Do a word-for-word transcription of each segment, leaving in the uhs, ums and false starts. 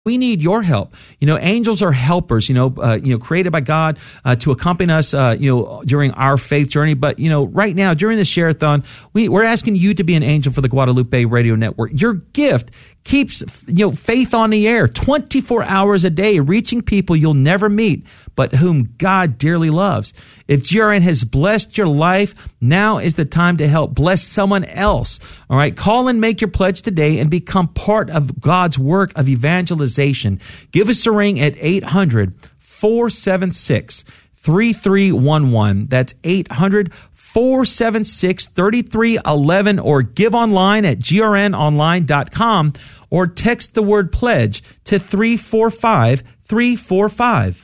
We need your help. You know, angels are helpers, you know, uh, you know, created by God uh, to accompany us, uh, you know, during our faith journey. But, you know, right now, during the Share-a-thon, we, we're asking you to be an angel for the Guadalupe Radio Network. Your gift keeps, you know, faith on the air twenty-four hours a day, reaching people you'll never meet, but whom God dearly loves. If G R N has blessed your life, now is the time to help bless someone else. All right. Call and make your pledge today and become part of God's work of evangelization. Give us a ring at eight hundred, four seven six, three three one one. That's eight hundred, four seven six, three three one one, or give online at g r n online dot com or text the word pledge to three four five, three four five.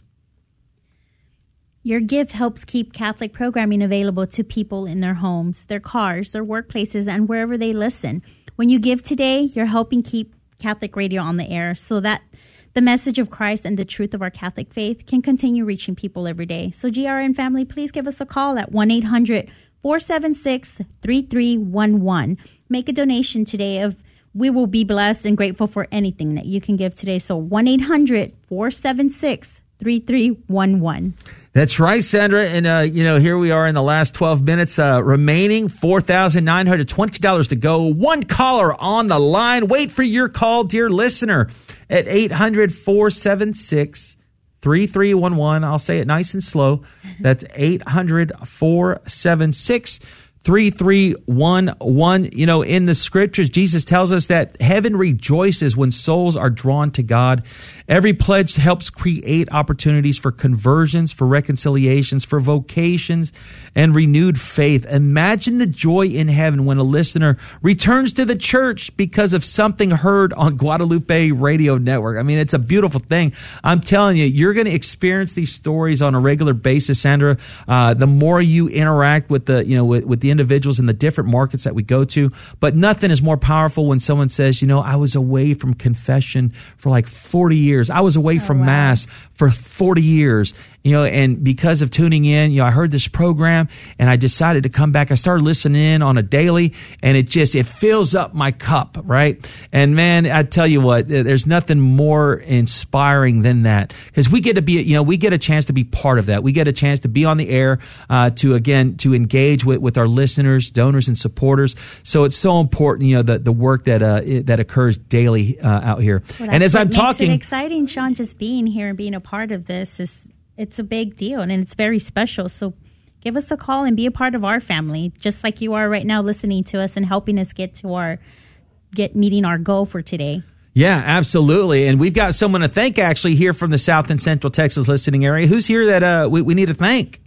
Your gift helps keep Catholic programming available to people in their homes, their cars, their workplaces, and wherever they listen. When you give today, you're helping keep Catholic radio on the air so that the message of Christ and the truth of our Catholic faith can continue reaching people every day. So G R N family, please give us a call at one eight hundred, four seven six, three three one one. Make a donation today. Of we will be blessed and grateful for anything that you can give today. So one eight hundred, four seven six, three three one one. That's right, Sandra. And, uh, you know, here we are in the last twelve minutes, uh, remaining four thousand nine hundred twenty dollars to go. One caller on the line. Wait for your call, dear listener, at eight hundred, four seven six, three three one one. I'll say it nice and slow. That's eight hundred, four seven six, three three one one. You know, in the scriptures, Jesus tells us that heaven rejoices when souls are drawn to God. Every pledge helps create opportunities for conversions, for reconciliations, for vocations, and renewed faith. Imagine the joy in heaven when a listener returns to the church because of something heard on Guadalupe Radio Network. I mean, it's a beautiful thing. I'm telling you, you're going to experience these stories on a regular basis, Sandra. Uh, the more you interact with the, you know, with, with the individuals in the different markets that we go to. But nothing is more powerful when someone says, you know, I was away from confession for like forty years. I was away from oh, wow. Mass for forty years. You know, and because of tuning in, you know, I heard this program and I decided to come back. I started listening in on a daily, and it just, it fills up my cup, right? And man, I tell you what, there's nothing more inspiring than that, because we get to be, you know, we get a chance to be part of that. We get a chance to be on the air, uh, to again, to engage with, with our listeners, donors, and supporters. So it's so important, you know, the, the work that, uh, that occurs daily, uh, out here. Well, and as I'm talking, it's exciting, Sean, just being here and being a part of this is, it's a big deal, and it's very special. So give us a call and be a part of our family, just like you are right now, listening to us and helping us get to our, get meeting our goal for today. Yeah, absolutely. And we've got someone to thank actually here from the South and Central Texas listening area. Who's here that uh, we, we need to thank?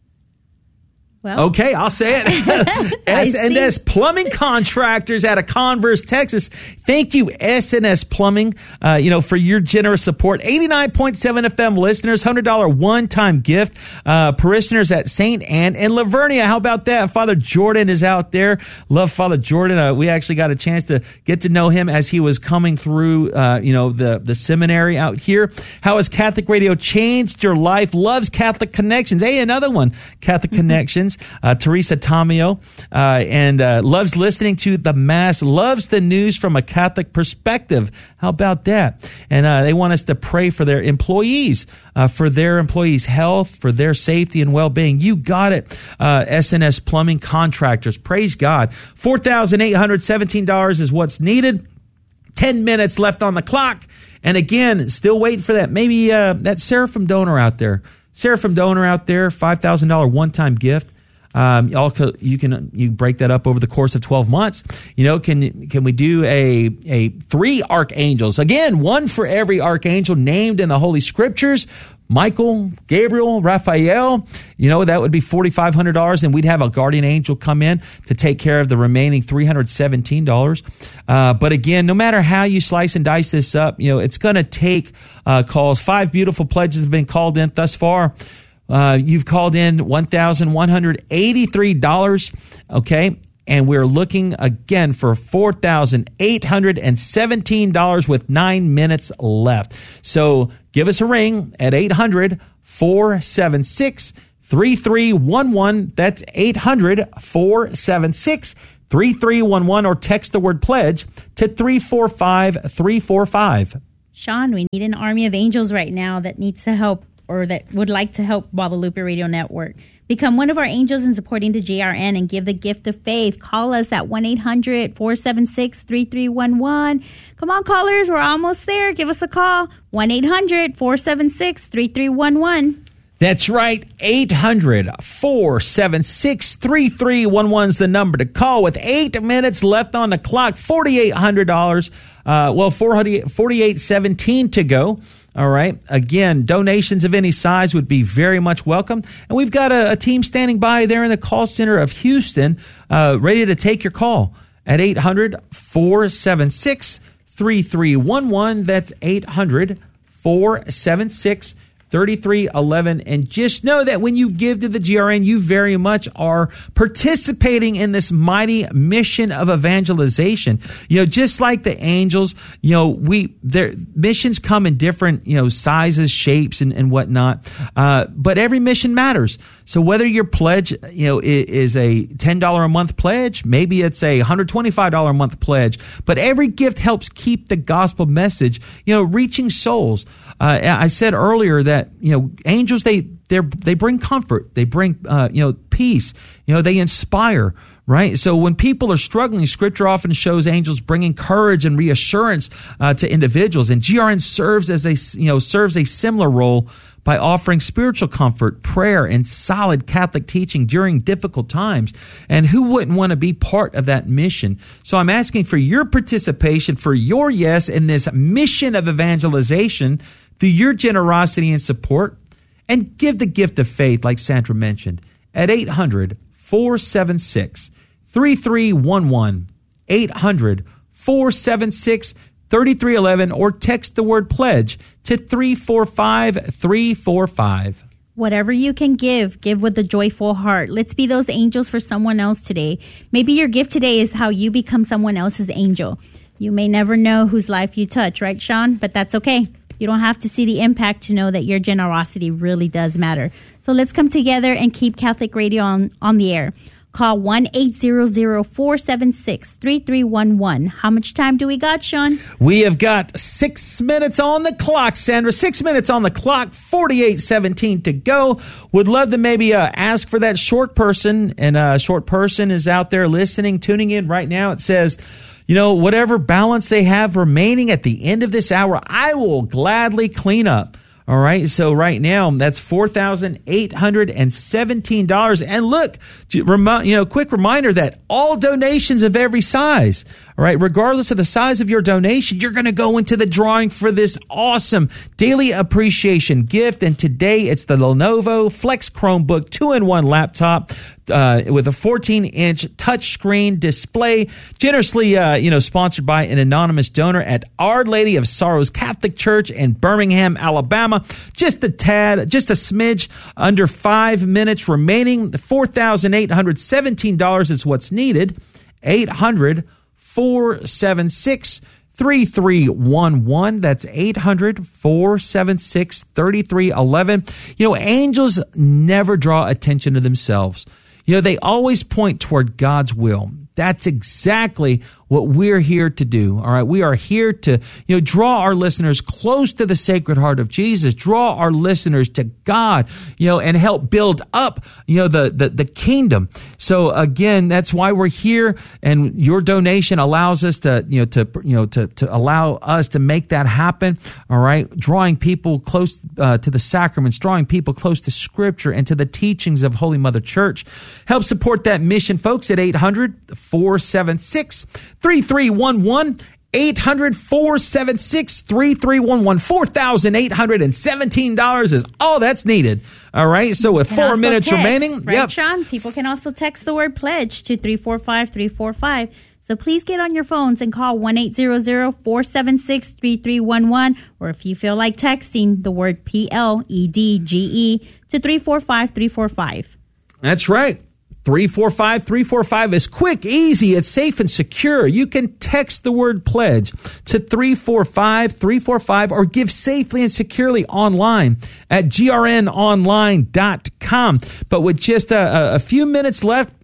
Well, okay, I'll say it. S and S Plumbing Contractors out of Converse, Texas. Thank you, S and S Plumbing, uh, you know, for your generous support. eighty-nine point seven F M listeners, one hundred dollars one-time gift. Uh, parishioners at Saint Anne and Lavernia. How about that? Father Jordan is out there. Love Father Jordan. Uh, we actually got a chance to get to know him as he was coming through, uh, you know, the, the seminary out here. How has Catholic Radio changed your life? Loves Catholic Connections. Hey, another one, Catholic Connections. Uh, Teresa Tomio, uh, and uh, loves listening to the Mass, loves the news from a Catholic perspective. How about that? And uh, they want us to pray for their employees, uh, for their employees' health, for their safety and well-being. You got it. Uh, S and S Plumbing Contractors. Praise God. four thousand eight hundred seventeen dollars is what's needed. ten minutes left on the clock. And again, still waiting for that. Maybe uh, that Seraphim donor out there. Seraphim donor out there, five thousand dollars one-time gift. Um, also, you can you break that up over the course of twelve months. You know, can can we do a a three archangels again? One for every archangel named in the Holy Scriptures. Michael, Gabriel, Raphael. You know, that would be four thousand five hundred dollars, and we'd have a guardian angel come in to take care of the remaining three hundred seventeen dollars. Uh, but again, no matter how you slice and dice this up, you know, it's going to take uh, calls. Five beautiful pledges have been called in thus far. Uh, you've called in one thousand one hundred eighty-three dollars, okay? And we're looking again for four thousand eight hundred seventeen dollars with nine minutes left. So give us a ring at eight hundred, four seven six, three three one one. That's eight hundred, four seven six, three three one one, or text the word pledge to three four five, three four five. Sean, we need an army of angels right now that needs to help or that would like to help Guadalupe Radio Network. Become one of our angels in supporting the G R N and give the gift of faith. Call us at one eight hundred four seven six three three one one. Come on, callers. We're almost there. Give us a call. one eight hundred four seven six three three one one. That's right. eight hundred four seven six three three one one is the number to call. With eight minutes left on the clock, four thousand eight hundred dollars. Uh, well, forty-eight seventeen to go. All right. Again, donations of any size would be very much welcome. And we've got a, a team standing by there in the call center of Houston, uh, ready to take your call at eight hundred four seven six three three one one. That's eight hundred four seven six thirty-three eleven. And just know that when you give to the G R N, you very much are participating in this mighty mission of evangelization. You know, just like the angels, you know, we their missions come in different, you know, sizes, shapes, and, and whatnot. Uh, but every mission matters. So whether your pledge, you know, is a ten dollars a month pledge, maybe it's a one hundred twenty-five dollars a month pledge, but every gift helps keep the gospel message, you know, reaching souls. Uh, I said earlier that, you know, angels, they they they bring comfort. They bring, uh, you know, peace. You know, they inspire, right? So when people are struggling, Scripture often shows angels bringing courage and reassurance uh, to individuals. And G R N serves as a, you know, serves a similar role by offering spiritual comfort, prayer, and solid Catholic teaching during difficult times. And who wouldn't want to be part of that mission? So I'm asking for your participation, for your yes in this mission of evangelization through your generosity and support. And give the gift of faith, like Sandra mentioned, at eight hundred four seven six three three one one, eight hundred four seven six three three one one, or text the word pledge to three four five three four five. Whatever you can give, give with a joyful heart. Let's be those angels for someone else today. Maybe your gift today is how you become someone else's angel. You may never know whose life you touch, right, Sean? But that's okay. You don't have to see the impact to know that your generosity really does matter. So let's come together and keep Catholic Radio on, on the air. Call one eight hundred four seven six three three one one. How much time do we got, Sean? We have got six minutes on the clock, Sandra. Six minutes on the clock, forty-eight seventeen to go. Would love to maybe uh, ask for that short person, and a uh, short person is out there listening, tuning in right now. It says, you know, whatever balance they have remaining at the end of this hour, I will gladly clean up. All right. So right now, that's four thousand eight hundred seventeen dollars. And look, you know, quick reminder that all donations of every size, all right, regardless of the size of your donation, you're going to go into the drawing for this awesome daily appreciation gift. And today it's the Lenovo Flex Chromebook two in one laptop uh, with a fourteen inch touchscreen display, generously, uh, you know, sponsored by an anonymous donor at Our Lady of Sorrows Catholic Church in Birmingham, Alabama. Just a tad, just a smidge under five minutes remaining. four thousand eight hundred seventeen dollars is what's needed. eight hundred four seven six three three one one. That's eight hundred four seven six three three one one. You know, angels never draw attention to themselves. You know, they always point toward God's will. That's exactly what we're here to do. All right. We are here to, you know, draw our listeners close to the Sacred Heart of Jesus, draw our listeners to God, you know, and help build up, you know, the, the, the kingdom. So again, that's why we're here. And your donation allows us to, you know, to, you know, to, to allow us to make that happen. All right. Drawing people close uh, to the sacraments, drawing people close to Scripture and to the teachings of Holy Mother Church. Help support that mission, folks, at eight hundred four seven six three three one one. eight hundred four seven six three three one one. four thousand eight hundred seventeen dollars is all that's needed. All right. So with four minutes text, remaining. Right, yep. Sean? People can also text the word pledge to three four five three four five. So please get on your phones and call one eight hundred four seven six three three one one. Or if you feel like texting the word P L E D G E to three four five three four five. That's right. three four five three four five is quick, easy, it's safe and secure. You can text the word pledge to three four five three four five or give safely and securely online at G R N online dot com. But with just a, a few minutes left,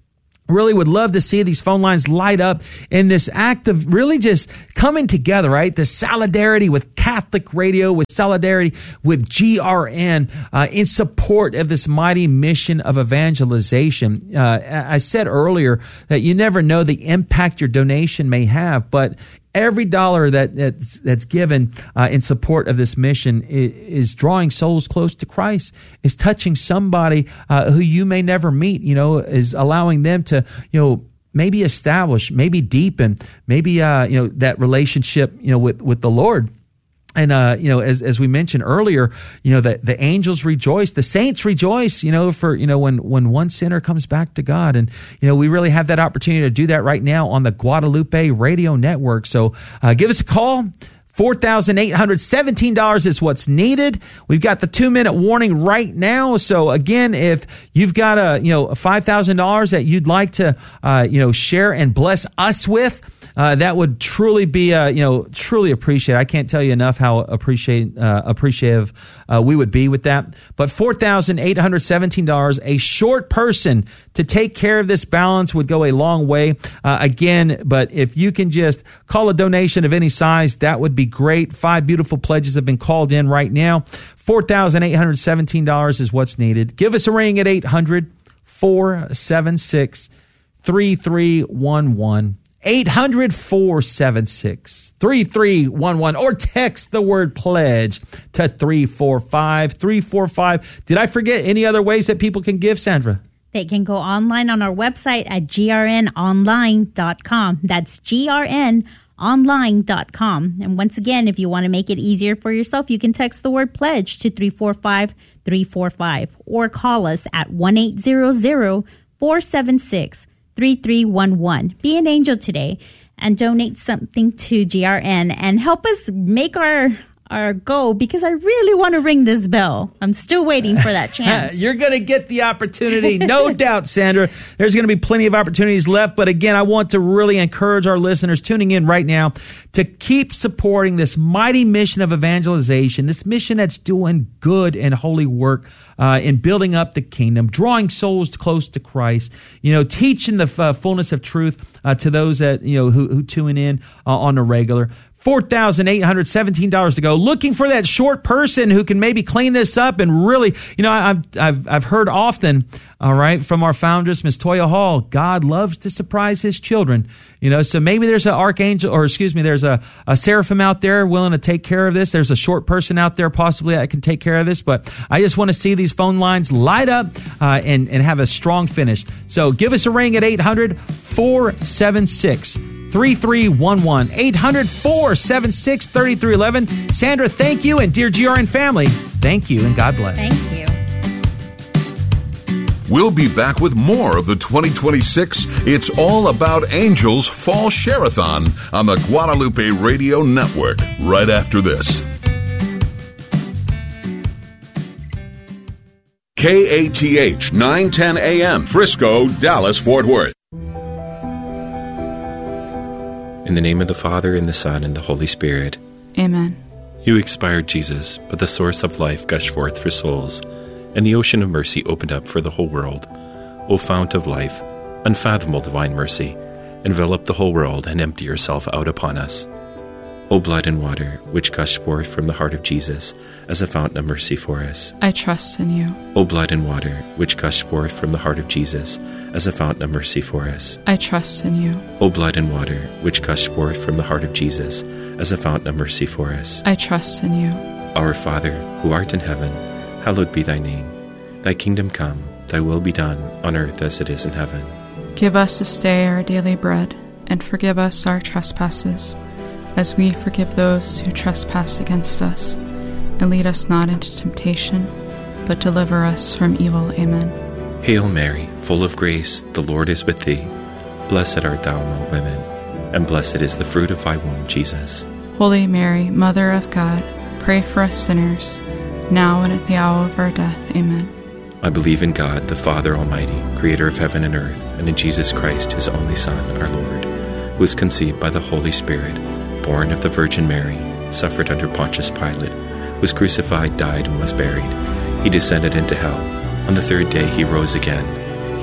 Really would love to see these phone lines light up in this act of really just coming together, right? The solidarity with Catholic Radio, with solidarity with G R N, uh, in support of this mighty mission of evangelization. Uh, I said earlier that you never know the impact your donation may have, but every dollar that that's, that's given uh, in support of this mission is, is drawing souls close to Christ, is touching somebody uh, who you may never meet, you know, is allowing them to, you know, maybe establish, maybe deepen, maybe, uh, you know, that relationship, you know, with, with the Lord. And, uh, you know, as, as we mentioned earlier, you know, the, the angels rejoice, the saints rejoice, you know, for, you know, when, when one sinner comes back to God. And, you know, we really have that opportunity to do that right now on the Guadalupe Radio Network. So, uh, give us a call. four thousand eight hundred seventeen dollars is what's needed. We've got the two minute warning right now. So again, if you've got a, you know, five thousand dollars that you'd like to, uh, you know, share and bless us with, Uh, that would truly be, uh, you know, truly appreciate. I can't tell you enough how appreciate, uh, appreciative uh, we would be with that. But four thousand eight hundred seventeen dollars, a short person to take care of this balance would go a long way. Uh, again, but if you can just call a donation of any size, that would be great. Five beautiful pledges have been called in right now. four thousand eight hundred seventeen dollars is what's needed. Give us a ring at eight hundred, four seven six, three three one one. eight hundred, four seven six, three three one one, or text the word pledge to three four five, three four five. Did I forget any other ways that people can give, Sandra? They can go online on our website at g r n online dot com. That's g r n online dot com. And once again, if you want to make it easier for yourself, you can text the word pledge to three four five, three four five or call us at one eight hundred, four seven six, three three one one. Be an angel today and donate something to G R N and help us make our our go, because I really want to ring this bell. I'm still waiting for that chance. You're going to get the opportunity, no doubt, Sandra. There's going to be plenty of opportunities left. But again, I want to really encourage our listeners tuning in right now to keep supporting this mighty mission of evangelization, this mission that's doing good and holy work uh, in building up the kingdom, drawing souls close to Christ, you know, teaching the uh, fullness of truth uh, to those that, you know, who, who tune in uh, on a regular. four thousand eight hundred seventeen dollars to go. Looking for that short person who can maybe clean this up and really, you know, I've I've, I've heard often, all right, from our foundress, Miss Toya Hall, God loves to surprise his children. You know, so maybe there's an archangel, or excuse me, there's a, a seraphim out there willing to take care of this. There's a short person out there possibly that can take care of this. But I just want to see these phone lines light up uh, and, and have a strong finish. So give us a ring at eight hundred, four seven six, three three one one. eight hundred, four seven six, three three one one. Sandra, thank you. And dear G R N family, thank you and God bless. Thank you. We'll be back with more of the twenty twenty-six It's All About Angels Fall Share-a-thon on the Guadalupe Radio Network right after this. K A T H nine ten A M, Frisco, Dallas, Fort Worth. In the name of the Father, and the Son, and the Holy Spirit. Amen. You expired, Jesus, but the source of life gushed forth for souls, and the ocean of mercy opened up for the whole world. O fount of life, unfathomable divine mercy, envelop the whole world and empty yourself out upon us. O blood and water, which gushed forth from the heart of Jesus as a fountain of mercy for us. I trust in you. O blood and water, which gushed forth from the heart of Jesus as a fountain of mercy for us. I trust in you. O blood and water, which gushed forth from the heart of Jesus as a fountain of mercy for us. I trust in you. Our Father, who art in heaven, hallowed be thy name. Thy kingdom come, thy will be done, on earth as it is in heaven. Give us this day our daily bread, and forgive us our trespasses, as we forgive those who trespass against us. And lead us not into temptation, but deliver us from evil. Amen. Hail Mary, full of grace, the Lord is with thee. Blessed art thou among women, and blessed is the fruit of thy womb, Jesus. Holy Mary, Mother of God, pray for us sinners, now and at the hour of our death. Amen. I believe in God, the Father Almighty, creator of heaven and earth, and in Jesus Christ, his only Son, our Lord, who was conceived by the Holy Spirit, born of the Virgin Mary, suffered under Pontius Pilate, was crucified, died, and was buried. He descended into hell. On the third day he rose again. He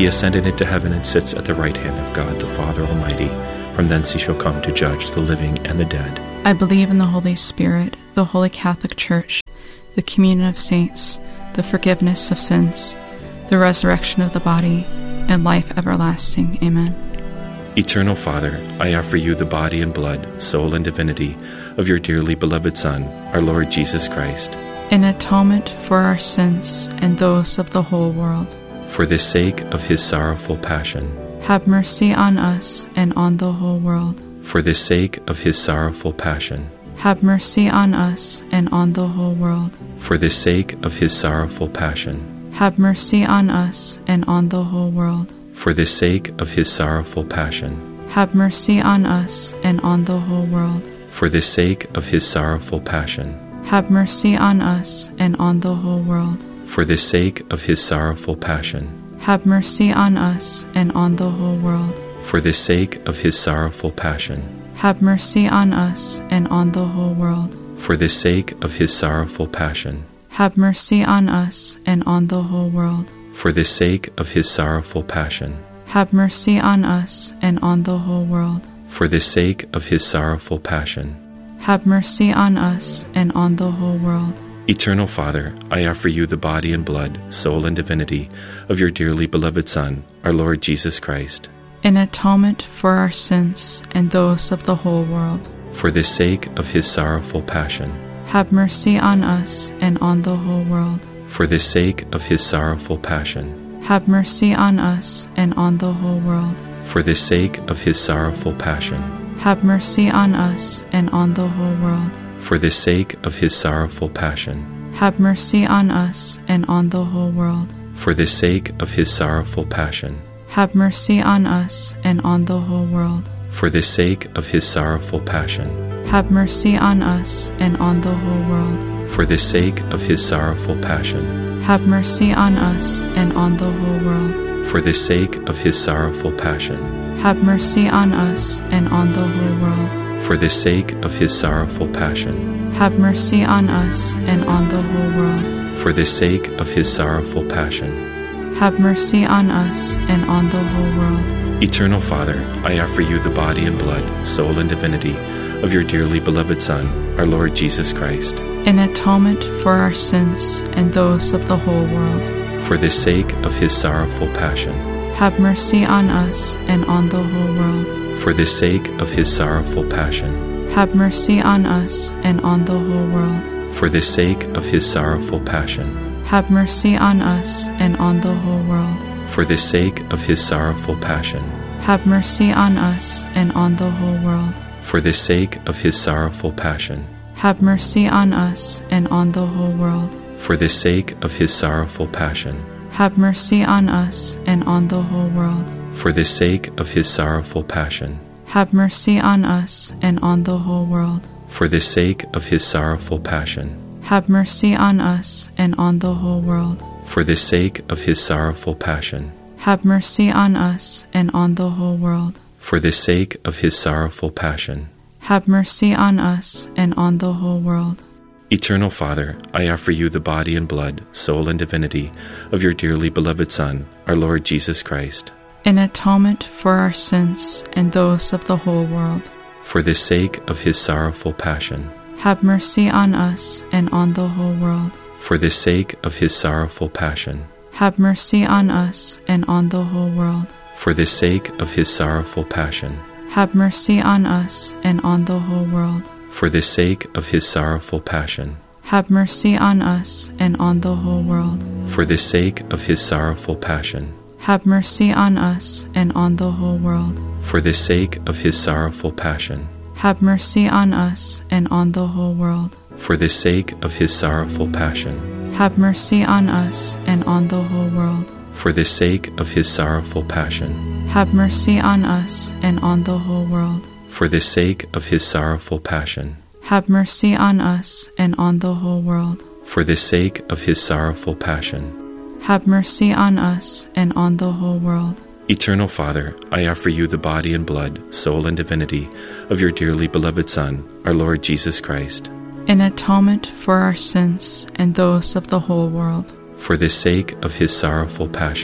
He ascended into heaven and sits at the right hand of God the Father Almighty. From thence he shall come to judge the living and the dead. I believe in the Holy Spirit, the Holy Catholic Church, the communion of saints, the forgiveness of sins, the resurrection of the body, and life everlasting. Amen. Eternal Father, I offer you the body and blood, soul and divinity of your dearly beloved Son, our Lord Jesus Christ, in atonement for our sins and those of the whole world. For the sake of his sorrowful passion, have mercy on us and on the whole world. For the sake of his sorrowful passion, have mercy on us and on the whole world. For the sake of his sorrowful passion, have mercy on us and on the whole world. For the sake of his sorrowful passion, have mercy on us and on the whole world. For the sake of his sorrowful passion, have mercy on us and on the whole world. For the sake of his sorrowful passion, have mercy on us and on the whole world. For the sake of his sorrowful passion, have mercy on us and on the whole world. For the sake of his sorrowful passion, have mercy on us and on the whole world. For the sake of his sorrowful passion, have mercy on us and on the whole world. For the sake of his sorrowful passion, have mercy on us and on the whole world. Eternal Father, I offer you the body and blood, soul and divinity of your dearly beloved Son, our Lord Jesus Christ, in atonement for our sins and those of the whole world. For the sake of his sorrowful passion, have mercy on us and on the whole world. For the sake of his sorrowful passion, have mercy on us and on the whole world. For the sake of his sorrowful passion, have mercy on us and on the whole world. For the sake of his sorrowful passion, have mercy on us and on the whole world. For the sake of his sorrowful passion, have mercy on us and on the whole world. For the sake of his sorrowful passion, have mercy on us and on the whole world. For the sake of his sorrowful passion, have mercy on us and on the whole world. For the sake of his sorrowful passion, have mercy on us and on the whole world. For the sake of his sorrowful passion, have mercy on us and on the whole world. For the sake of his sorrowful passion, have mercy on us and on the whole world. Eternal Father, I offer you the body and blood, soul and divinity of your dearly beloved Son, our Lord Jesus Christ, in atonement for our sins and those of the whole world. For the sake of his sorrowful passion, have mercy on us and on the whole world. For the sake of his sorrowful passion, have mercy on us and on the whole world. For the sake of his sorrowful passion, have mercy on us and on the whole world. For the sake of his sorrowful passion, have mercy on us and on the whole world. For the sake of his sorrowful passion, have mercy on us and on the whole world. For the sake of his sorrowful passion, have mercy on us and on the whole world. For the sake of his sorrowful passion, have mercy on us and on the whole world. For the sake of his sorrowful passion, have mercy on us and on the whole world. For the sake of his sorrowful passion, have mercy on us and on the whole world. For the sake of his sorrowful passion, have mercy on us and on the whole world. Eternal Father, I offer you the body and blood, soul and divinity of your dearly beloved Son, our Lord Jesus Christ, in atonement for our sins and those of the whole world. For the sake of his sorrowful passion, have mercy on us and on the whole world. For the sake of his sorrowful passion, have mercy on us and on the whole world. For the sake of his sorrowful passion, have mercy on us and on the whole world. For the sake of his sorrowful passion, have mercy on us and on the whole world. For the sake of his sorrowful passion, have mercy on us and on the whole world. For the sake of his sorrowful passion, have mercy on us and on the whole world. For the sake of his sorrowful passion, have mercy on us and on the whole world. For the sake of his sorrowful passion, have mercy on us and on the whole world. For the sake of his sorrowful passion, have mercy on us and on the whole world. For the sake of his sorrowful passion, have mercy on us and on the whole world. Eternal Father, I offer you the body and blood, soul and divinity of your dearly beloved Son, our Lord Jesus Christ, in atonement for our sins and those of the whole world. For the sake of his sorrowful passion,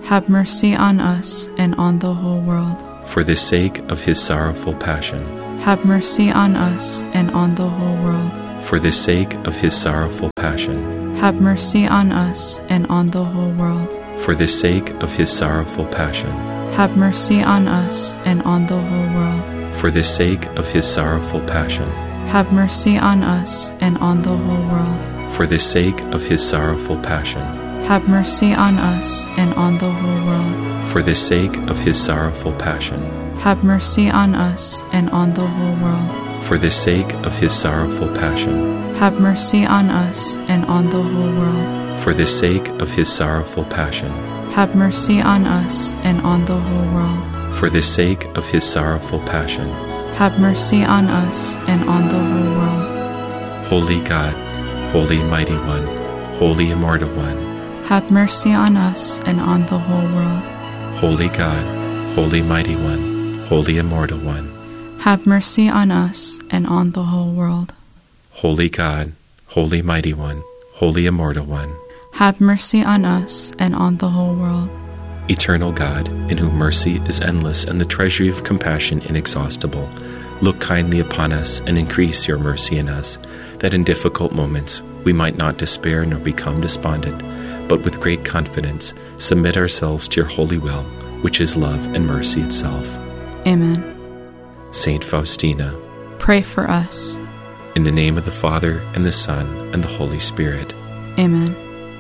Have mercy on us and on the whole world. For the sake of his sorrowful passion. Have mercy on us and on the whole world. For the sake of his sorrowful passion. Have mercy on us and on the whole world. For the sake of his sorrowful passion. Have mercy on us and on the whole world. For the sake of his sorrowful passion. Have mercy on us and on the whole world. For the sake of his sorrowful passion. Have mercy on us and on the whole world. For the sake of his sorrowful passion. Have mercy on us and on the whole world. For the sake of his sorrowful passion. Have mercy on us and on the whole world. For the sake of his sorrowful passion. Have mercy on us and on the whole world. For the sake of his sorrowful passion. Have mercy on us and on the whole world. Holy God, Holy Mighty One, Holy Immortal One. Have mercy on us and on the whole world. Holy God, Holy Mighty One, Holy Immortal One. Have mercy on us and on the whole world. Holy God, Holy Mighty One, Holy Immortal One. Have mercy on us and on the whole world. Eternal God, in whom mercy is endless and the treasury of compassion inexhaustible, look kindly upon us and increase your mercy in us, that in difficult moments we might not despair nor become despondent, but with great confidence submit ourselves to your holy will, which is love and mercy itself. Amen. Saint Faustina, pray for us. In the name of the Father, and the Son, and the Holy Spirit. Amen.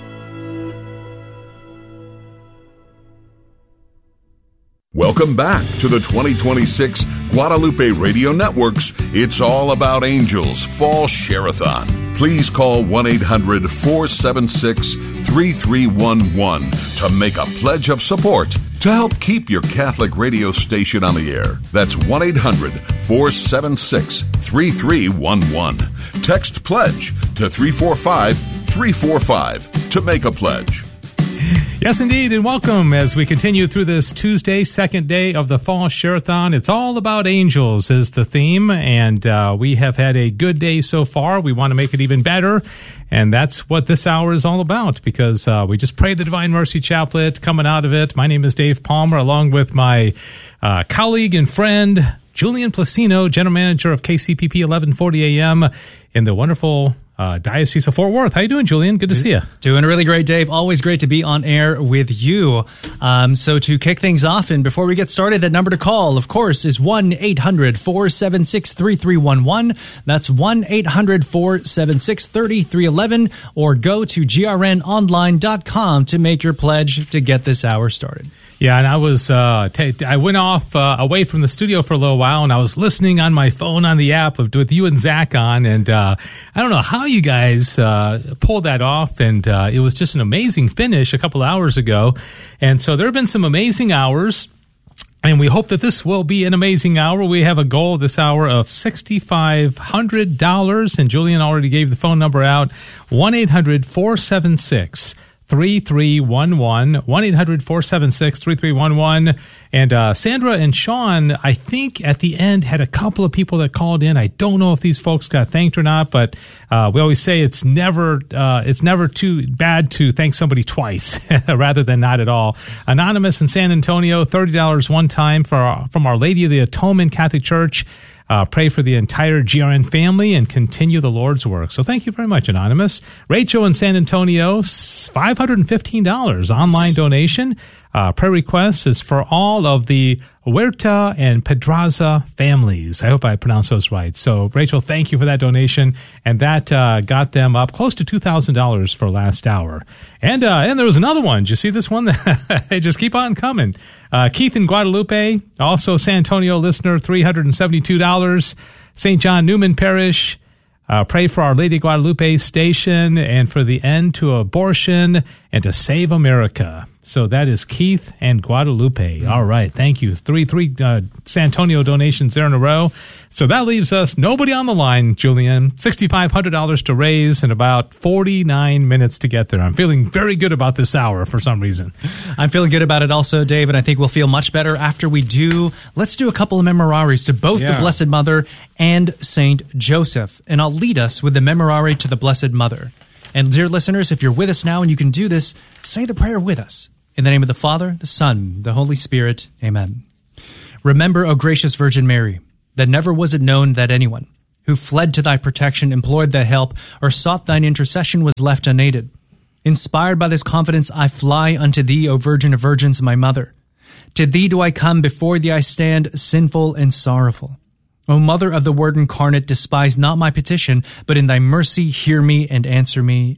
Welcome back to the twenty twenty-six Guadalupe Radio Network's It's All About Angels Fall Share-a-thon. Please call one eight hundred four seven six three three one one to make a pledge of support to help keep your Catholic radio station on the air. That's one eight hundred four seven six three three one one. Text PLEDGE to three four five three four five to make a pledge. Yes, indeed, and welcome as we continue through this Tuesday, second day of the Fall Share-a-thon. It's all about angels is the theme, and uh, we have had a good day so far. We want to make it even better, and that's what this hour is all about, because uh, we just prayed the Divine Mercy Chaplet coming out of it. My name is Dave Palmer, along with my uh, colleague and friend, Julian Placino, General Manager of K C P P eleven forty A M in the wonderful Uh, Diocese of Fort Worth. How you doing, Julian? Good to see you. Doing really great, Dave. Always great to be on air with you. Um, so to kick things off, and before we get started, that number to call, of course, is one eight hundred four seven six three three one one. That's one eight hundred four seven six three three one one, or go to g r n online dot com to make your pledge to get this hour started. Yeah, and I was uh, t- I went off uh, away from the studio for a little while, and I was listening on my phone on the app of with you and Zach on, and uh, I don't know how you guys uh, pulled that off, and uh, it was just an amazing finish a couple hours ago, and so there have been some amazing hours. And we hope that this will be an amazing hour. We have a goal this hour of six thousand five hundred dollars, and Julian already gave the phone number out, one eight hundred four seven six three three one one, one eight hundred four seven six three three one one. And uh, Sandra and Sean, I think at the end, had a couple of people that called in. I don't know if these folks got thanked or not, but uh, we always say it's never uh, it's never too bad to thank somebody twice rather than not at all. Anonymous in San Antonio, thirty dollars one time for our, from Our Lady of the Atonement Catholic Church. Uh, pray for the entire G R N family and continue the Lord's work. So thank you very much, Anonymous. Rachel in San Antonio, five hundred fifteen dollars online donation. Uh, prayer request is for all of the Huerta and Pedraza families. I hope I pronounced those right. So, Rachel, thank you for that donation. And that uh, got them up close to two thousand dollars for last hour. And uh, and there was another one. Did you see this one? They just keep on coming. Uh, Keith in Guadalupe, also San Antonio listener, three hundred seventy-two dollars. Saint John Newman Parish, Uh, pray for Our Lady Guadalupe Station and for the end to abortion and to save America. So that is Keith and Guadalupe. Mm-hmm. All right. Thank you. Three, three uh, San Antonio donations there in a row. So that leaves us nobody on the line, Julian. six thousand five hundred dollars to raise and about forty-nine minutes to get there. I'm feeling very good about this hour for some reason. I'm feeling good about it also, Dave, and I think we'll feel much better after we do. Let's do a couple of memoraries to both yeah. the Blessed Mother and Saint Joseph. And I'll lead us with the memorare to the Blessed Mother. And dear listeners, if you're with us now and you can do this, say the prayer with us. In the name of the Father, the Son, the Holy Spirit. Amen. Remember, O gracious Virgin Mary, that never was it known that anyone who fled to thy protection, implored thy help, or sought thine intercession was left unaided. Inspired by this confidence, I fly unto thee, O Virgin of Virgins, my mother. To thee do I come, before thee I stand, sinful and sorrowful. O Mother of the Word incarnate, despise not my petition, but in thy mercy hear me and answer me.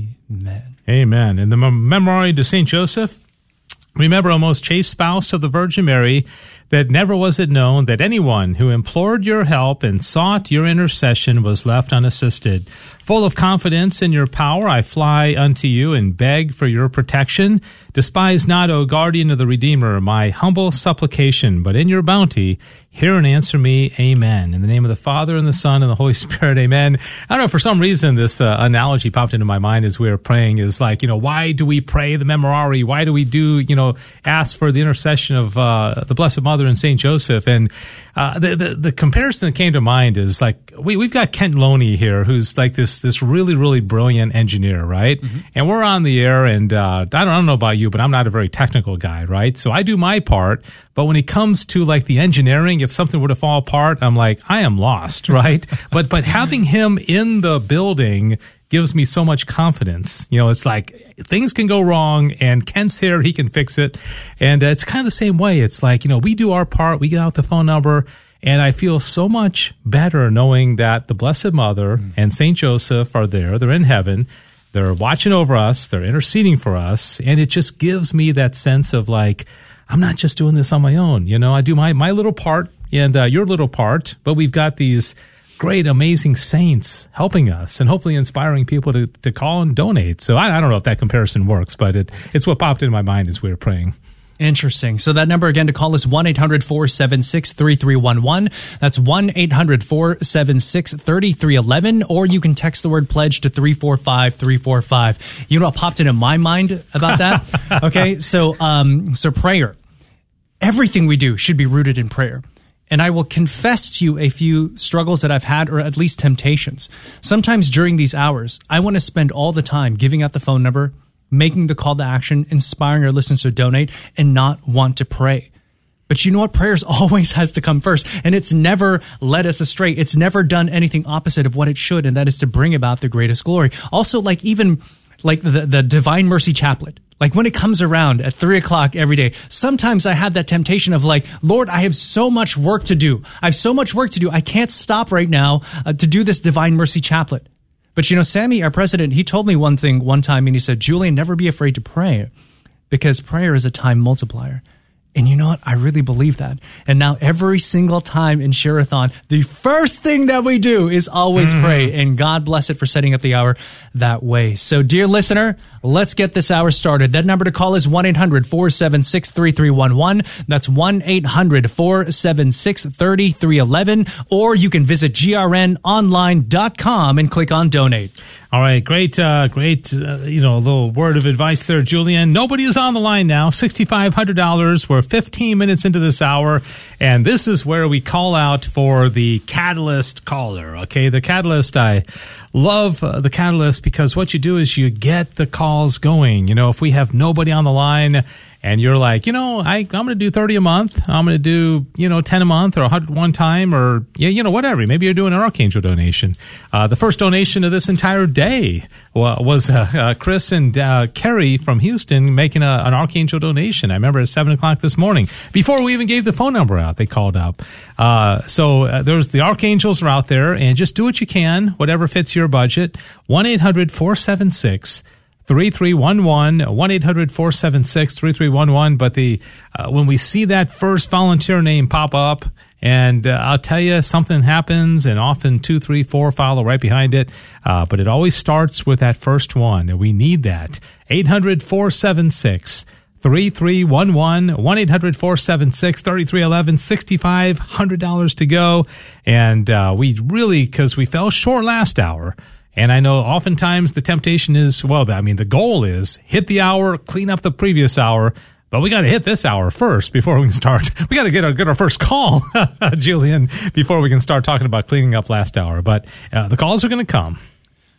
Amen. Amen. In the Memorare to Saint Joseph, remember, O most chaste spouse of the Virgin Mary, that never was it known that anyone who implored your help and sought your intercession was left unassisted. Full of confidence in your power, I fly unto you and beg for your protection. Despise not, O guardian of the Redeemer, my humble supplication, but in your bounty, hear and answer me. Amen. In the name of the Father, and the Son, and the Holy Spirit. Amen. I don't know, for some reason, this uh, analogy popped into my mind as we were praying is like, you know, why do we pray the Memorare? Why do we do, you know, ask for the intercession of uh, the Blessed Mother and Saint Joseph? And uh, the, the the comparison that came to mind is like, we, we've got Kent Loney here, who's like this this really, really brilliant engineer, right? Mm-hmm. And we're on the air, and uh, I, don't, I don't know about you, but I'm not a very technical guy, right? So I do my part, but when it comes to like the engineering, if something were to fall apart, I'm like, I am lost, right? but but having him in the building gives me so much confidence. You know, it's like things can go wrong, and Kent's here, he can fix it. And uh, it's kind of the same way. It's like, you know, we do our part, we get out the phone number, and I feel so much better knowing that the Blessed Mother mm. and Saint Joseph are there. They're in heaven. They're watching over us. They're interceding for us. And it just gives me that sense of like, I'm not just doing this on my own. You know, I do my, my little part and uh, your little part, but we've got these great, amazing saints helping us and hopefully inspiring people to, to call and donate. So I, I don't know if that comparison works, but it, it's what popped in my mind as we were praying. Interesting. So that number again to call is one eight hundred four seven six three three one one. That's one eight hundred four seven six three three one one, or you can text the word pledge to three four five three four five. You know what popped into my mind about that? Okay, so um, so prayer. Everything we do should be rooted in prayer. And I will confess to you a few struggles that I've had, or at least temptations. Sometimes during these hours, I want to spend all the time giving out the phone number, making the call to action, inspiring our listeners to donate, and not want to pray. But you know what? Prayers always has to come first, and it's never led us astray. It's never done anything opposite of what it should, and that is to bring about the greatest glory. Also, like even like the, the Divine Mercy Chaplet. Like when it comes around at three o'clock every day, sometimes I have that temptation of like, Lord, I have so much work to do. I have so much work to do. I can't stop right now uh, to do this Divine Mercy Chaplet. But you know, Sammy, our president, he told me one thing one time, and he said, Julian, never be afraid to pray, because prayer is a time multiplier. And you know what? I really believe that. And now every single time in Share-a-thon, the first thing that we do is always mm. pray. And God bless it for setting up the hour that way. So dear listener, let's get this hour started. That number to call is one eight hundred four seven six three three one one. That's one eight hundred four seven six three three one one. Or you can visit G R N online dot com and click on donate. All right, great, uh, great, uh, you know, a little word of advice there, Julian. Nobody is on the line now. six thousand five hundred dollars. We're fifteen minutes into this hour, and this is where we call out for the Catalyst caller, okay? The Catalyst, I love uh, the Catalyst because what you do is you get the calls going. You know, if we have nobody on the line and you're like, you know, I, I'm going to do thirty a month. I'm going to do, you know, ten a month or one hundred one time or, yeah, you know, whatever. Maybe you're doing an Archangel donation. Uh, the first donation of this entire day was uh, uh, Chris and uh, Kerry from Houston making a, an Archangel donation. I remember at seven o'clock this morning. Before we even gave the phone number out, they called up. Uh, so uh, there's the Archangels are out there, and just do what you can, whatever fits your budget. one eight hundred four seven six three three one one, one eight hundred four seven six three three one one. But the uh, when we see that first volunteer name pop up, and uh, I'll tell you, something happens, and often two, three, four follow right behind it. Uh, but it always starts with that first one, and we need that. eight hundred four seven six three three one one, one eight hundred four seven six three three one one, six thousand five hundred dollars to go. And uh, we really, because we fell short last hour, and I know oftentimes the temptation is, well, I mean, the goal is hit the hour, clean up the previous hour, but we got to hit this hour first before we can start. We got to get our, get our first call, Julian, before we can start talking about cleaning up last hour. But uh, the calls are going to come.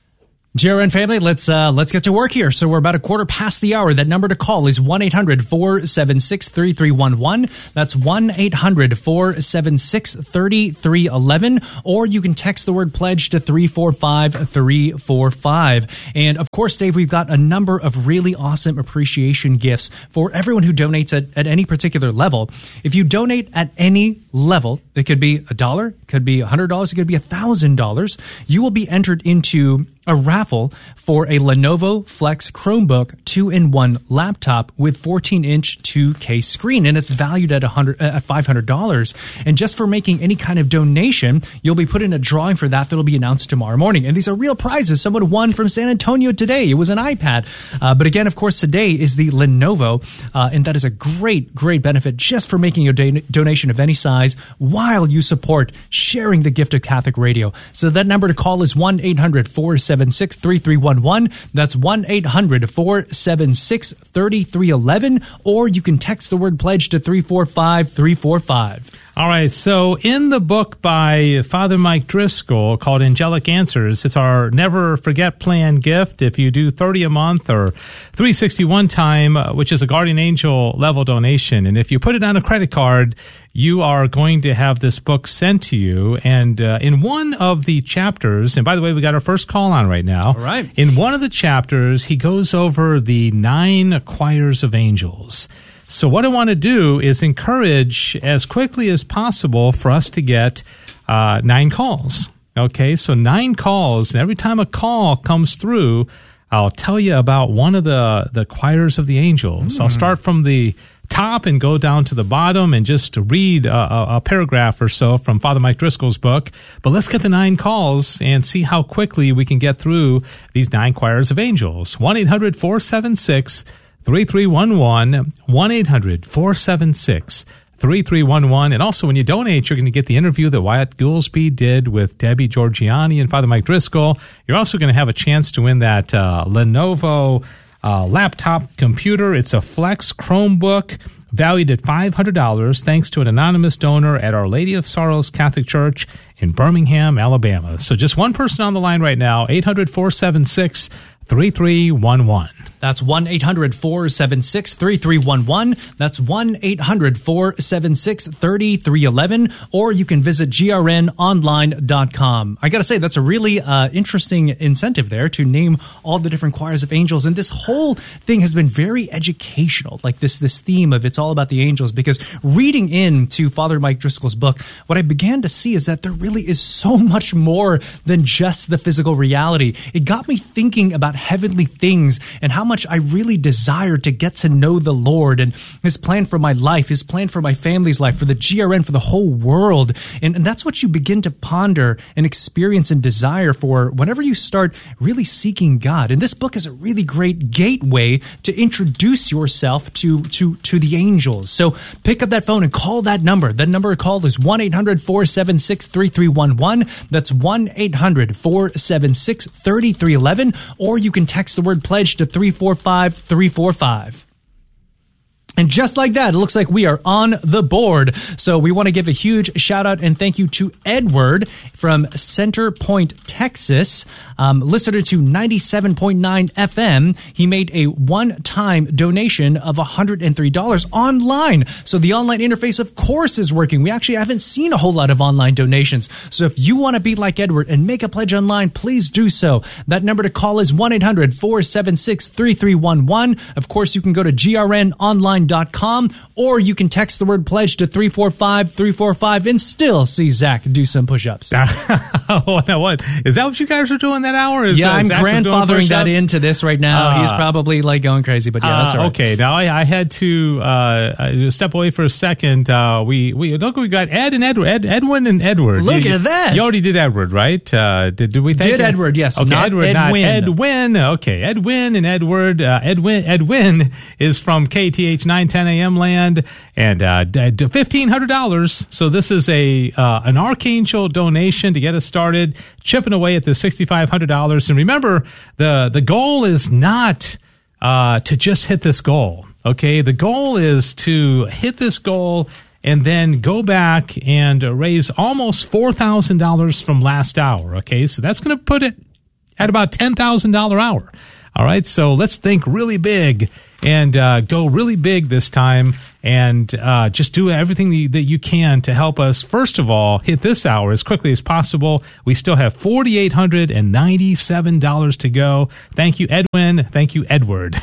G R N family, let's uh, let's get to work here. So we're about a quarter past the hour. That number to call is one eight hundred four seven six three three one one. That's one eight hundred four seven six three three one one. Or you can text the word pledge to three four five three four five. And of course, Dave, we've got a number of really awesome appreciation gifts for everyone who donates at, at any particular level. If you donate at any level, it could be a dollar, it could be one hundred dollars, it could be one thousand dollars, you will be entered into a raffle for a Lenovo Flex Chromebook two in one laptop with fourteen inch two K screen, and it's valued at one hundred at five hundred dollars. And just for making any kind of donation, you'll be put in a drawing for that that'll be announced tomorrow morning. And these are real prizes. Someone won from San Antonio today. It was an iPad. Uh, but again, of course, today is the Lenovo, uh, and that is a great, great benefit just for making a don- donation of any size while you support sharing the gift of Catholic Radio. So that number to call is one eight hundred four seven six three three one one. That's one eight hundred four seven six three three one one, or you can text the word pledge to three four five three four five. All right, so in the book by Father Mike Driscoll called Angelic Answers, it's our Never Forget Plan gift. If you do thirty a month or three sixty-one time, uh, which is a Guardian Angel level donation, and if you put it on a credit card, you are going to have this book sent to you. And uh, in one of the chapters, and by the way, we got our first call on right now. All right. In one of the chapters, he goes over the nine choirs of angels. So what I want to do is encourage as quickly as possible for us to get uh, nine calls. Okay, so nine calls, and every time a call comes through, I'll tell you about one of the, the choirs of the angels. Mm. I'll start from the top and go down to the bottom and just to read a, a, a paragraph or so from Father Mike Driscoll's book. But let's get the nine calls and see how quickly we can get through these nine choirs of angels. one eight hundred four seven six three three one one, one eight hundred four seven six three three one one. And also, when you donate, you're going to get the interview that Wyatt Goolsbee did with Debbie Georgiani and Father Mike Driscoll. You're also going to have a chance to win that uh, Lenovo uh, laptop computer. It's a Flex Chromebook valued at five hundred dollars, thanks to an anonymous donor at Our Lady of Sorrows Catholic Church in Birmingham, Alabama. So just one person on the line right now, eight hundred four seven six three three one one. That's one eight hundred four seven six three three one one. That's one eight hundred four seven six three three one one. Or you can visit G R N online dot com. I got to say, that's a really uh, interesting incentive there to name all the different choirs of angels. And this whole thing has been very educational, like this, this theme of it's all about the angels, because reading into Father Mike Driscoll's book, what I began to see is that there really is so much more than just the physical reality. It got me thinking about heavenly things and how much I really desire to get to know the Lord and His plan for my life, His plan for my family's life, for the G R N, for the whole world. And, and that's what you begin to ponder and experience and desire for whenever you start really seeking God. And this book is a really great gateway to introduce yourself to, to, to the angels. So pick up that phone and call that number. That number to call is one eight hundred four seven six three three one one. That's one eight hundred four seven six three three one one. Or you can text the word pledge to three four five three four five. And just like that, it looks like we are on the board. So we want to give a huge shout out and thank you to Edward from Center Point, Texas, um, listener to ninety-seven point nine F M. He made a one-time donation of one hundred three dollars online. So the online interface, of course, is working. We actually haven't seen a whole lot of online donations. So if you want to be like Edward and make a pledge online, please do so. That number to call is one eight hundred four seven six three three one one. Of course, you can go to G R N online dot com, or you can text the word pledge to three four five three four five and still see Zach do some push-ups. What, what? Is that what you guys are doing that hour? Is, yeah, uh, I'm Zach grandfathering that into this right now. Uh, He's probably like going crazy, but yeah, that's all right. Uh, okay, now I, I had to uh, step away for a second. Uh, we we look, we got Ed and Edward, Ed, Edwin and Edward. Look you, at that. You already did Edward, right? Uh, did, did we thank did him? Edward? Yes. Okay, not Edward, Edwin. not Edwin. Okay, Edwin and Edward. Uh, Edwin Edwin is from K T H nine ten A M land, and uh, fifteen hundred dollars. So this is a uh, an Archangel donation to get us started, chipping away at the sixty-five hundred dollars. And remember, the the goal is not uh, to just hit this goal. Okay, the goal is to hit this goal and then go back and raise almost four thousand dollars from last hour. Okay, so that's going to put it at about ten thousand dollars hour. All right, so let's think really big and uh, go really big this time, and uh, just do everything that you, that you can to help us, first of all, hit this hour as quickly as possible. We still have four thousand eight hundred ninety-seven dollars to go. Thank you, Edwin. Thank you, Edward.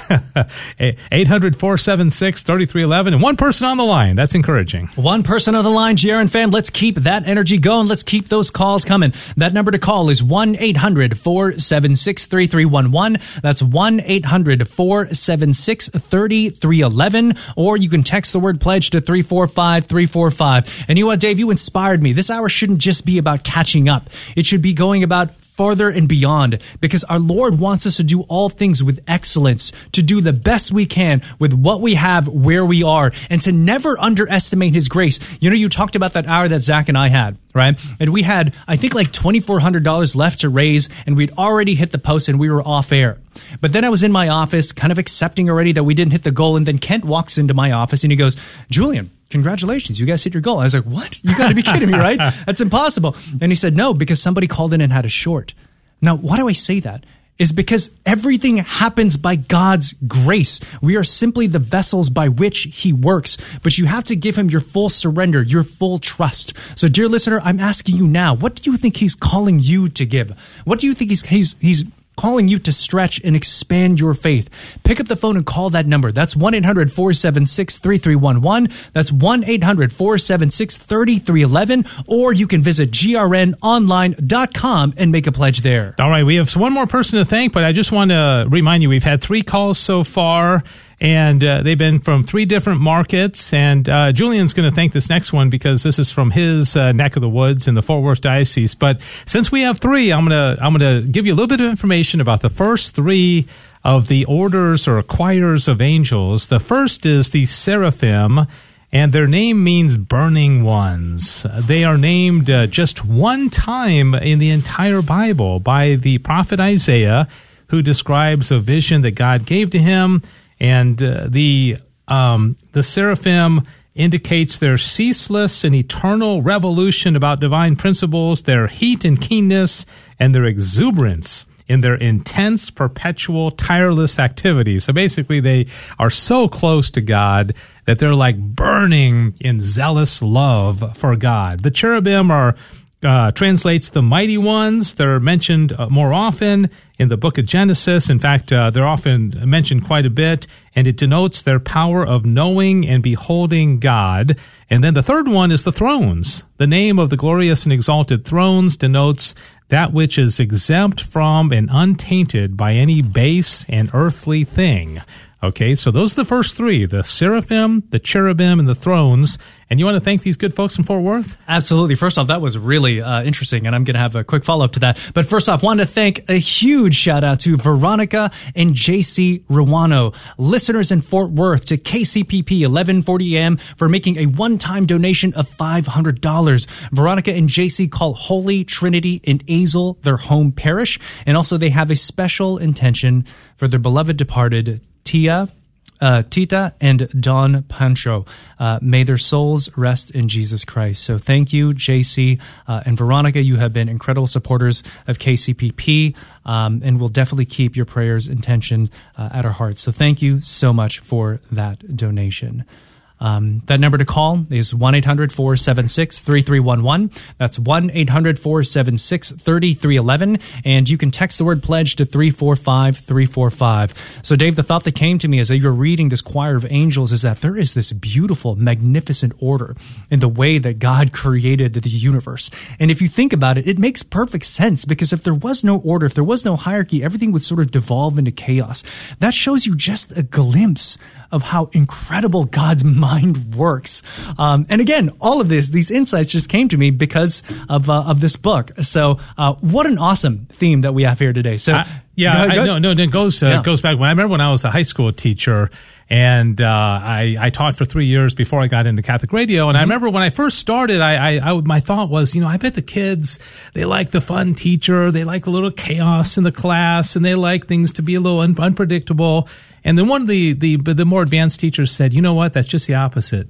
eight hundred, four seven six, three three one one, and one person on the line. That's encouraging. One person on the line, J R N fam. Let's keep that energy going. Let's keep those calls coming. That number to call is one eight hundred, four seven six, three three one one. That's one eight hundred, four seven six, three three one one. Or you can text the word pledge to three four five three four five. And you know what, Dave? You inspired me. This hour shouldn't just be about catching up. It should be going about farther and beyond, because our Lord wants us to do all things with excellence, to do the best we can with what we have, where we are, and to never underestimate His grace. You know, you talked about that hour that Zach and I had, right? And we had, I think, like twenty-four hundred dollars left to raise, and we'd already hit the post and we were off air. But then I was in my office kind of accepting already that we didn't hit the goal, and then Kent walks into my office and he goes, Julian, congratulations, you guys hit your goal. I was like, what? You got to be kidding me, right? That's impossible. And he said, no, because somebody called in and had a short. Now, why do I say that? Is because everything happens by God's grace. We are simply the vessels by which He works, but you have to give Him your full surrender, your full trust. So, dear listener, I'm asking you now, what do you think He's calling you to give? What do you think He's, he's, he's calling you to stretch and expand your faith? Pick up the phone and call that number. That's one eight hundred, four seven six, three three one one. That's one eight hundred, four seven six, three three one one. Or you can visit G R N online dot com and make a pledge there. All right, we have one more person to thank, but I just want to remind you, we've had three calls so far, and uh, they've been from three different markets. And uh, Julian's going to thank this next one because this is from his uh, neck of the woods in the Fort Worth Diocese. But since we have three, I'm going to I'm going to give you a little bit of information about the first three of the orders or choirs of angels. The first is the Seraphim, and their name means burning ones. They are named uh, just one time in the entire Bible by the prophet Isaiah, who describes a vision that God gave to him. And uh, the um, the seraphim indicates their ceaseless and eternal revolution about divine principles, their heat and keenness, and their exuberance in their intense, perpetual, tireless activity. So basically, they are so close to God that they're like burning in zealous love for God. The cherubim are Uh, translates the mighty ones. They're mentioned uh, more often in the book of Genesis. In fact, uh, they're often mentioned quite a bit, and it denotes their power of knowing and beholding God. And then the third one is the thrones. The name of the glorious and exalted thrones denotes that which is exempt from and untainted by any base and earthly thing. Okay, so those are the first three, the seraphim, the cherubim, and the thrones. And you want to thank these good folks in Fort Worth? Absolutely. First off, that was really uh, interesting, and I'm going to have a quick follow-up to that. But first off, wanted to thank a huge shout-out to Veronica and J C Ruano, listeners in Fort Worth, to K C P P eleven forty A M for making a one-time donation of five hundred dollars. Veronica and J C call Holy Trinity in Azle their home parish, and also they have a special intention for their beloved departed Tia, uh, Tita, and Don Pancho. Uh, may their souls rest in Jesus Christ. So thank you, J C uh, and Veronica. You have been incredible supporters of K C P P, um, and we'll definitely keep your prayers intention uh, at our hearts. So thank you so much for that donation. Um, that number to call is one eight hundred, four seven six, three three one one. That's one eight hundred, four seven six, three three one one. And you can text the word pledge to three four five three four five. So, Dave, the thought that came to me as you were reading this choir of angels is that there is this beautiful, magnificent order in the way that God created the universe. And if you think about it, it makes perfect sense, because if there was no order, if there was no hierarchy, everything would sort of devolve into chaos. That shows you just a glimpse of how incredible God's mind works. Um, and again, all of this, these insights just came to me because of uh, of this book. So uh, what an awesome theme that we have here today. So uh, yeah, go, go. I, no, no, it goes uh, yeah. goes back. When I remember when I was a high school teacher, and uh, I, I taught for three years before I got into Catholic radio. And mm-hmm. I remember when I first started, I, I, I my thought was, you know, I bet the kids, they like the fun teacher, they like a little chaos in the class, and they like things to be a little un- unpredictable. And then one of the, the the more advanced teachers said, you know what, that's just the opposite.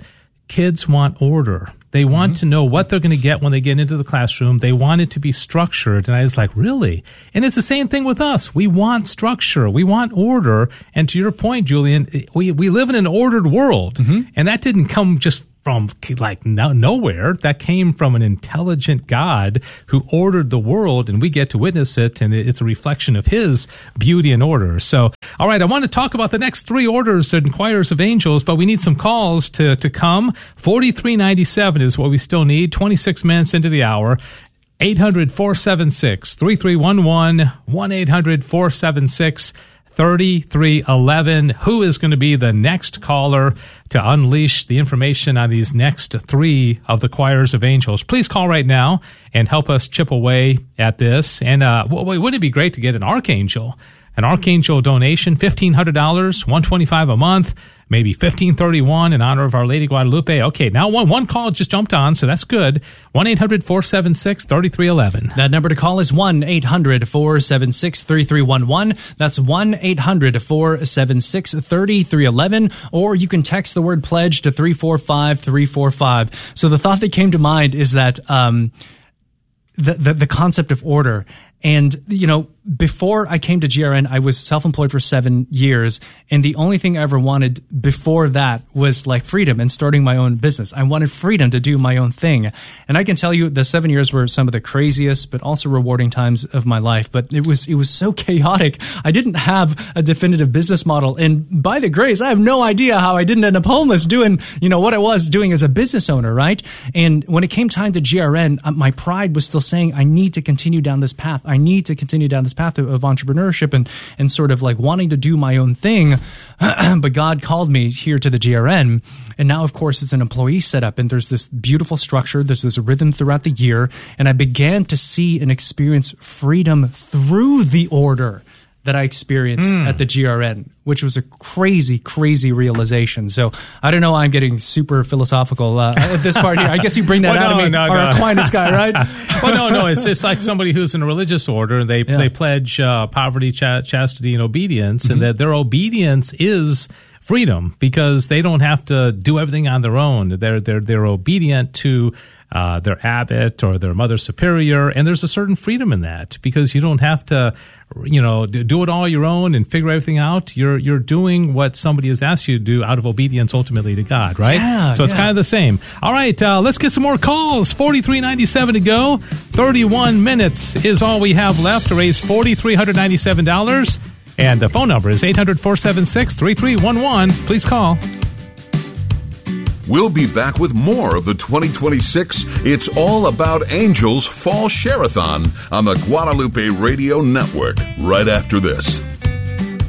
kids want order. They want mm-hmm. to know what they're going to get when they get into the classroom. They want it to be structured. And I was like, really? And it's the same thing with us. We want structure. We want order. And to your point, Julian, we, we live in an ordered world. Mm-hmm. And that didn't come just from like no, nowhere. That came from an intelligent God who ordered the world, and we get to witness it, and it's a reflection of his beauty and order. So, all right, I want to talk about the next three orders and choirs of angels, but we need some calls to, to come. forty-three ninety-seven is what we still need, twenty-six minutes into the hour. eight hundred, four seven six, three three one one, one eight hundred, four seven six, thirty-three eleven. Who is going to be the next caller to unleash the information on these next three of the choirs of angels? Please call right now and help us chip away at this. And uh, wouldn't it be great to get an archangel? An archangel donation, fifteen hundred dollars, one hundred twenty-five dollars a month, maybe fifteen thirty-one in honor of Our Lady Guadalupe. Okay, now one one call just jumped on, so that's good. one eight hundred, four seven six, three three one one. That number to call is one eight hundred, four seven six, three three one one. That's one eight hundred, four seven six, three three one one. Or you can text the word pledge to three four five, three four five. So the thought that came to mind is that um, the, the the concept of order. And, you know, before I came to G R N, I was self-employed for seven years. And the only thing I ever wanted before that was like freedom and starting my own business. I wanted freedom to do my own thing. And I can tell you the seven years were some of the craziest, but also rewarding times of my life. But it was, it was so chaotic. I didn't have a definitive business model. And by the grace, I have no idea how I didn't end up homeless doing, you know, what I was doing as a business owner, right? And when it came time to G R N, my pride was still saying, I need to continue down this path. I need to continue down this path of, of entrepreneurship and, and sort of like wanting to do my own thing. But God called me here to the G R N. And now, of course, it's an employee setup and there's this beautiful structure. There's this rhythm throughout the year. And I began to see and experience freedom through the order that I experienced mm. at the G R N, which was a crazy, crazy realization. So I don't know why I'm getting super philosophical uh, at this part here. I guess you bring that well, out no, of me, no, or no. Aquinas guy, right? Well, no, no. It's it's like somebody who's in a religious order. They yeah. they pledge uh, poverty, ch- chastity, and obedience, mm-hmm. and that their obedience is freedom because they don't have to do everything on their own. They're they're they're obedient to uh, their abbot or their mother superior, and there's a certain freedom in that because you don't have to, you know, do it all your own and figure everything out. You're you're doing what somebody has asked you to do out of obedience ultimately to God, right? Yeah, so it's yeah. kind of the same. All right, uh, let's get some more calls. forty-three ninety-seven to go. thirty-one minutes is all we have left to raise four thousand three hundred ninety-seven dollars. And the phone number is eight hundred, four seven six, three three one one. Please call. We'll be back with more of the twenty twenty-six It's All About Angels Fall Share-a-thon on the Guadalupe Radio Network right after this.